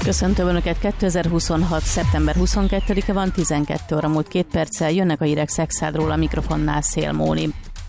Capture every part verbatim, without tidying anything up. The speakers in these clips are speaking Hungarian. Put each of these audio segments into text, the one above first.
Köszöntöm Önöket, kétezer-huszonhat. szeptember huszonkettedike van, tizenkét óra múlt két perccel, jönnek a hírek Szekszádról, a mikrofonnál Szél Móni.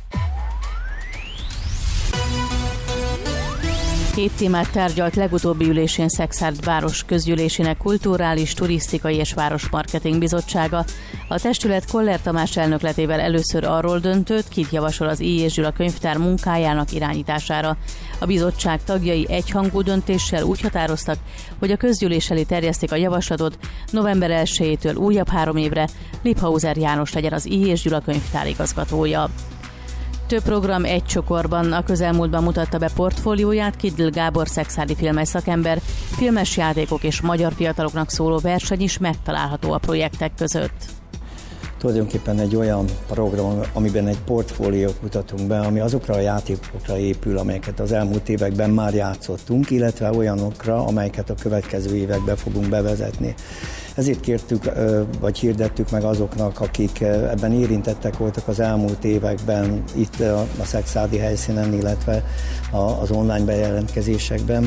Két témát tárgyalt legutóbbi ülésén Szekszárd város közgyűlésének kulturális, turisztikai és városmarketing bizottsága. A testület Koller Tamás elnökletével először arról döntött, kit javasol az I. és Gyula könyvtár munkájának irányítására. A bizottság tagjai egyhangú döntéssel úgy határoztak, hogy a közgyűlés elé terjesztik a javaslatot, november elsejétől újabb három évre Liphauser János legyen az I. és Gyula könyvtár igazgatója. Több program egy csokorban. A közelmúltban mutatta be portfólióját Kidl Gábor szekszárdi filmes szakember, filmes játékok és magyar fiataloknak szóló verseny is megtalálható a projektek között. Tulajdonképpen egy olyan program, amiben egy portfóliót mutatunk be, ami azokra a játékokra épül, amelyeket az elmúlt években már játszottunk, illetve olyanokra, amelyeket a következő években fogunk bevezetni. Ezért kértük, vagy hirdettük meg azoknak, akik ebben érintettek voltak az elmúlt években, itt a szekszárdi helyszínen, illetve az online bejelentkezésekben,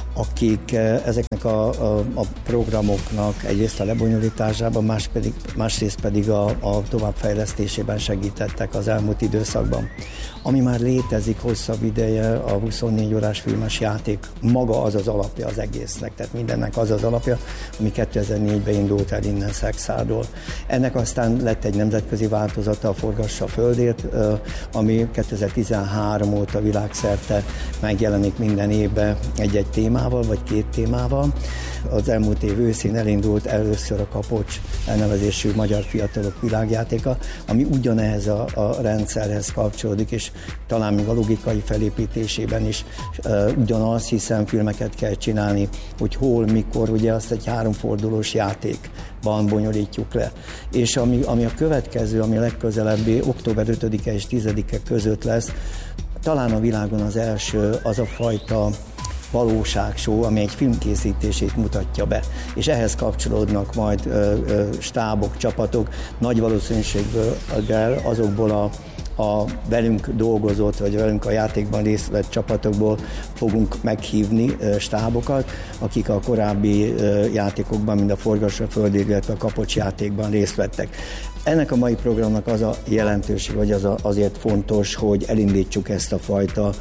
akik ezeknek a, a, a programoknak egyrészt a lebonyolításában, más pedig, másrészt pedig a, a továbbfejlesztésében segítettek az elmúlt időszakban. Ami már létezik hosszabb ideje, a huszonnégy órás filmes játék maga az az alapja az egésznek, tehát mindennek az az alapja, ami kétezer-négyben indult el innen Szekszárdról. Ennek aztán lett egy nemzetközi változata, a Forgassa a Földért, ami kétezer-tizenhárom óta világszerte megjelenik minden évben egy-egy témával, vagy két témával. Az elmúlt év őszén elindult először a Kapocs elnevezésű magyar fiatalok világjátéka, ami ugyanehhez a, a rendszerhez kapcsolódik, és talán még a logikai felépítésében is uh, ugyanaz, hiszen filmeket kell csinálni, hogy hol, mikor, ugye azt egy háromfordulós játékban bonyolítjuk le. És ami, ami a következő, ami a legközelebbi, október ötödike és tizedike között lesz, talán a világon az első az a fajta valóságshow, ami egy filmkészítését mutatja be. És ehhez kapcsolódnak majd ö, ö, stábok, csapatok, nagy valószínűséggel azokból a a velünk dolgozott, vagy velünk a játékban részt vett csapatokból fogunk meghívni stábokat, akik a korábbi játékokban, mint a Forgassa a Földért, illetve a Kapocs játékban részt vettek. Ennek a mai programnak az a jelentőség, vagy az a, azért fontos, hogy elindítsuk ezt a fajta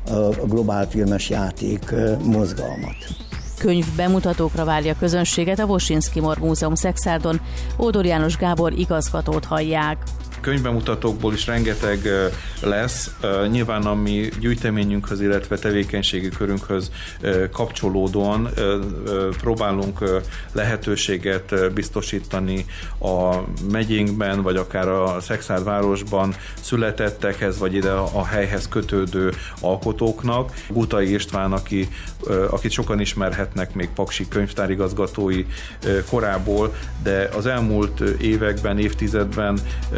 a globál filmes játék mozgalmat. Könyv bemutatókra várja a közönséget a Wosinski Mor Múzeum Szekszárdon. Ódor János Gábor igazgatót hallják. Könyvbemutatókból is rengeteg lesz. Nyilván a mi gyűjteményünkhöz, illetve tevékenységi körünkhöz kapcsolódóan próbálunk lehetőséget biztosítani a megyénkben, vagy akár a Szekszárd városban születettekhez, vagy ide a helyhez kötődő alkotóknak. Gutai István, aki, akit sokan ismerhetnek még paksi könyvtárigazgatói korából, de az elmúlt években, évtizedben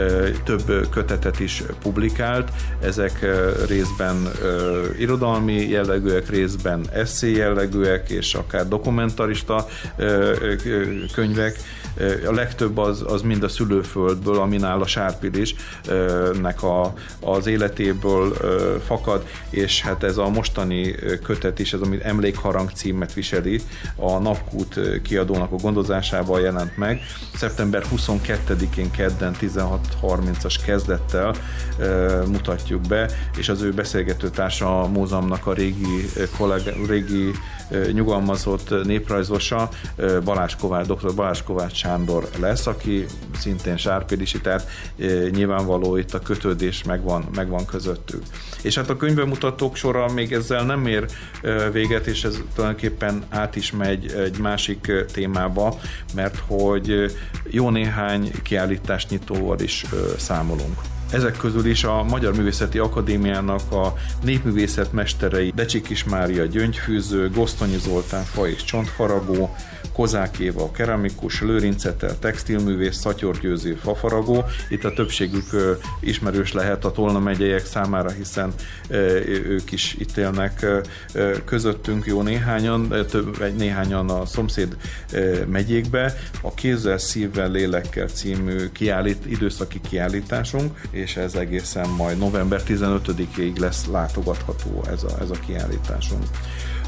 több kötetet is publikált. Ezek részben uh, irodalmi jellegűek, részben esszé jellegűek, és akár dokumentarista uh, könyvek. Uh, a legtöbb az, az mind a szülőföldből, aminál a Sárpilisnek a, az életéből uh, fakad, és hát ez a mostani kötet is, ez ami Emlékharang címet viseli, a Napkút kiadónak a gondozásával jelent meg. szeptember huszonkettedikén kedden tizenhat harmincas kezdettel e, mutatjuk be, és az ő beszélgető társa a múzeumnak a régi, kollega, régi e, nyugalmazott néprajzosa, e, Balázs Kovács, dr. Balázs Kovács Sándor lesz, aki szintén sárpilisi, tehát e, nyilvánvaló itt a kötődés megvan, megvan közöttük. És hát a könyvbemutatók sora még ezzel nem ér e, véget, és ez tulajdonképpen át is megy egy másik témába, mert hogy jó néhány kiállításnyitóval is e, számolunk. Ezek közül is a Magyar Művészeti Akadémiának a népművészet mesterei Decsik Kis Mária gyöngyfűző, Gosztonyi Zoltán fa és csontfaragó, Kozák Éva keramikus, Lőrinc Etel textilművész, Szatyor Győző fafaragó. Itt a többségük ö, ismerős lehet a Tolna megyeiek számára, hiszen ö, ők is itt élnek ö, közöttünk jó néhányan, több, egy néhányan a szomszéd ö, megyékbe. A Kézzel, Szívvel, Lélekkel című kiállít, időszaki kiállításunk, és ez egészen majd november tizenötödikéig lesz látogatható ez a, ez a kiállításunk.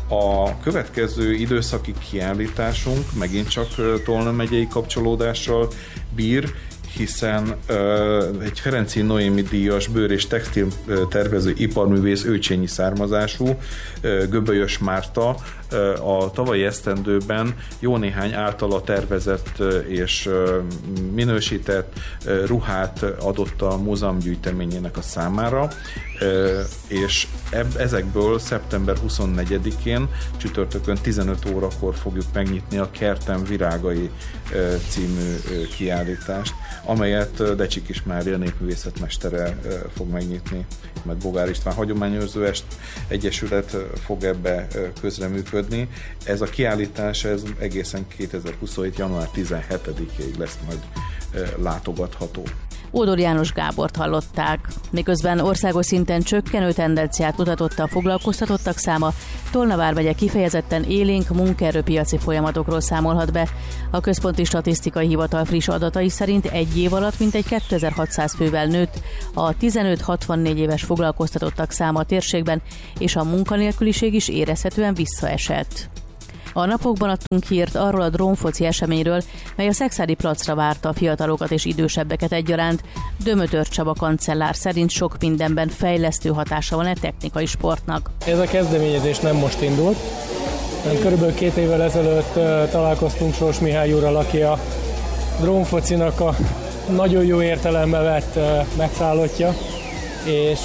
A következő időszaki kiállításunk megint csak Tolna megyei kapcsolódással bír, hiszen uh, egy Ferenczy Noémi díjas bőr- és textil tervező iparművész őcsényi származású uh, Göbölyös Márta uh, a tavalyi esztendőben jó néhány általa tervezett uh, és uh, minősített uh, ruhát adott a múzeum gyűjteményének a számára, uh, és eb- ezekből szeptember huszonnegyedikén csütörtökön tizenöt órakor fogjuk megnyitni a Kertem virágai uh, című uh, kiállítást, amelyet Decsikis Mária népművészetmestere fog megnyitni, mert Bogár István Hagyományőrző Egyesület fog ebbe közreműködni. Ez a kiállítás ez egészen kétezer-huszonhét. január tizenhetedikéig lesz majd látogatható. Ódor János Gábort hallották. Miközben országos szinten csökkenő tendenciát mutatott a foglalkoztatottak száma, Tolna vármegye kifejezetten élénk munkaerőpiaci folyamatokról számolhat be. A Központi Statisztikai Hivatal friss adatai szerint egy év alatt mintegy kétezer-hatszáz fővel nőtt a tizenöt-hatvannégy éves foglalkoztatottak száma a térségben, és a munkanélküliség is érezhetően visszaesett. A napokban adtunk hírt arról a drónfoci eseményről, mely a Szekszárdi placra várta a fiatalokat és idősebbeket egyaránt. Dömötör Csaba kancellár szerint sok mindenben fejlesztő hatása van e technikai sportnak. Ez a kezdeményezés nem most indult. Körülbelül két évvel ezelőtt találkoztunk Sós Mihály úrral, aki a drónfocinak a nagyon jó értelembe vett megszállottja, és,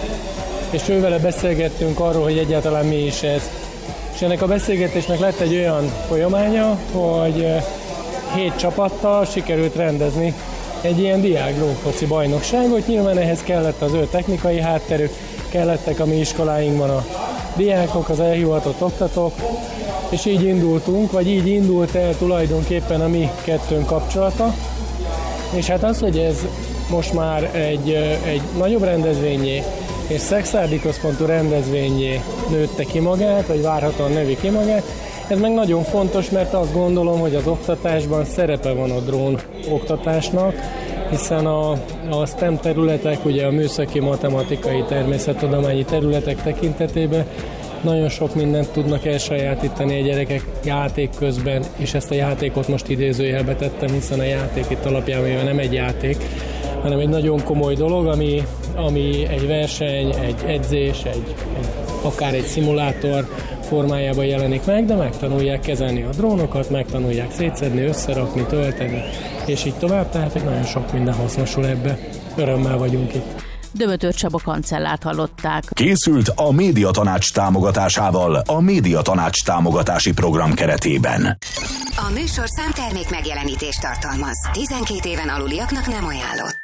és ővele beszélgettünk arról, hogy egyáltalán mi is ez. És ennek a beszélgetésnek lett egy olyan folyamánya, hogy hét csapattal sikerült rendezni egy ilyen diák drónfoci bajnokságot. Nyilván ehhez kellett az ő technikai hátterük, kellettek a mi iskoláinkban a diákok, az elhivatott oktatók, és így indultunk, vagy így indult el tulajdonképpen a mi kettőnk kapcsolata. És hát az, hogy ez most már egy, egy nagyobb rendezvényé, és szekszárdi központú rendezvényé nőtte ki magát, vagy várhatóan növi ki magát. Ez meg nagyon fontos, mert azt gondolom, hogy az oktatásban szerepe van a drón oktatásnak, hiszen a, a STEM területek, ugye a műszaki, matematikai, természettudományi területek tekintetében nagyon sok mindent tudnak elsajátítani a gyerekek játék közben, és ezt a játékot most idézőjelbe tettem, hiszen a játék itt alapjában nem egy játék, hanem egy nagyon komoly dolog, ami, ami egy verseny, egy edzés, egy, egy, akár egy szimulátor formájában jelenik meg, de megtanulják kezelni a drónokat, megtanulják szétszedni, összerakni, tölteni, és így tovább, tehát nagyon sok minden hasznosul ebbe. Örömmel vagyunk itt. Dömötör Csaba kancellárt hallották. Készült a Médiatanács támogatásával a Médiatanács támogatási program keretében. A műsorszám termék megjelenítést tartalmaz. tizenkét éven aluliaknak nem ajánlott.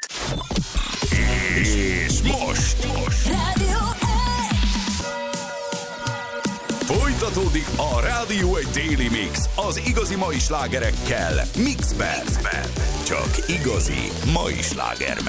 És most, most. Rádió folytatódik a Rádió egy Daily Mix az igazi mai slágerekkel Mixben. Csak igazi mai sláger.